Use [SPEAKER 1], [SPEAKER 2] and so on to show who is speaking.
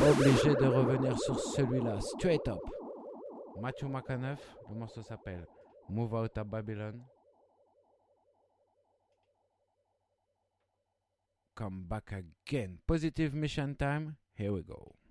[SPEAKER 1] obligé de revenir sur celui-là, straight up. Matthew McConaughey, le morceau s'appelle Move Out of Babylon. Come back again. Positive mission time. Here we go.